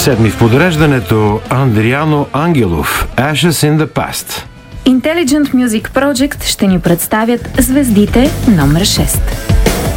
Седми в подреждането Андриано Ангелов, Ashes in the Past. Intelligent Music Project ще ни представят звездите номер 6.